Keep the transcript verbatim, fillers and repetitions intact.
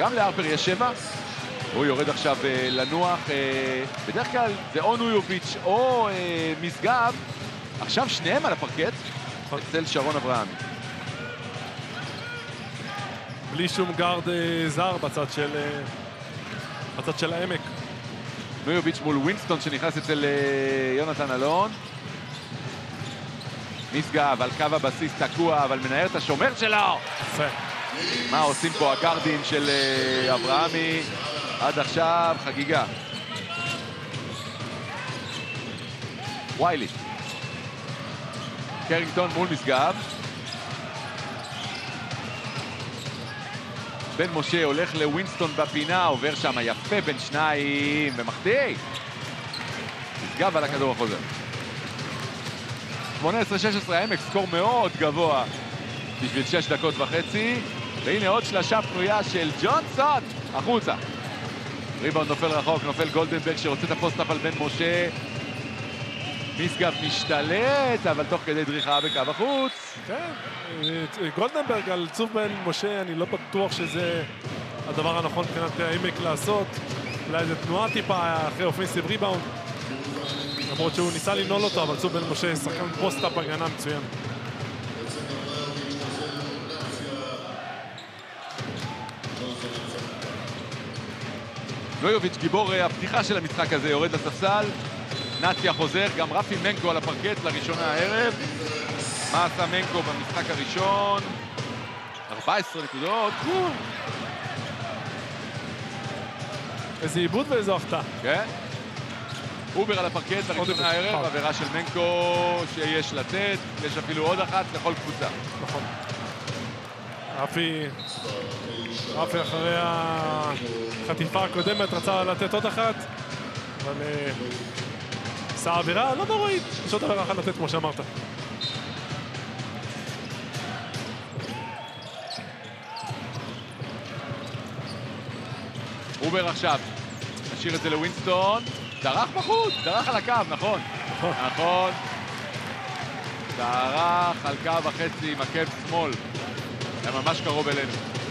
גם להרפר יש שבע. הוא יורד עכשיו לנוח, בדרך כלל זה או נויוביץ' או משגב. עכשיו שניהם על הפרקט, אצל שרון אברהם. בלי שום גארד זר בצד של בצד של העמק. נויוביץ' מול ווינסטון שנכנס אצל יונתן אלון. משגב על קו הבסיס תקוע, אבל מנער את השומר שלו. יפה. מה עושים פה הגארדים של אברהמי? עד עכשיו חגיגה. ויילי. קרינגטון מול משגב. בן משה הולך לווינסטון בפינה, עובר שם יפה בין שניים ומחטיא. משגב על הכדור החוזר. שמונה עשרה שש עשרה, העמק סקור מאוד גבוה בשביל שש דקות וחצי. והנה עוד שלשה פנויה של ג'ונסון, החוצה. ריבאונד נופל רחוק, נופל גולדנברג שרוצה את הפוסט-אפ על בן משה. משגב משתלט, אבל תוך כדי דריכה בקו החוץ. כן, גולדנברג על צוף בן משה, אני לא בטוח שזה הדבר הנכון מבחינת העמק לעשות. אולי זה תנועה טיפה אחרי אופנסיב ריבאונד. למרות שהוא ניסה לנעול אותו, אבל צוף בן משה שחקן פוסט-אפ הגנה מצוין. נויוביץ' גיבור הפתיחה של המשחק הזה, יורד לספסל. נציה חוזר, גם רפי מנקו על הפרקט לראשונה הערב. מה עשה מנקו במשחק הראשון? ארבע עשרה נקודות. איזה עיבוד ואיזו החטאה. כן. אובר על הפרקט לראשונה הערב, עבירה של מנקו שיש לתת. יש אפילו עוד אחת לכל קבוצה. נכון. רפי, רפי אחרי החטיפה הקודמת רצה לתת עוד אחת, אבל עשה אווירה לא נוראית, יש עוד דבר אחת לתת כמו שאמרת. אובר עכשיו, נשאיר את זה לווינסטון, דרך בחוץ, דרך על הקו, נכון? נכון. דרך על קו החצי עם עקב שמאל. היה ממש קרוב אלינו.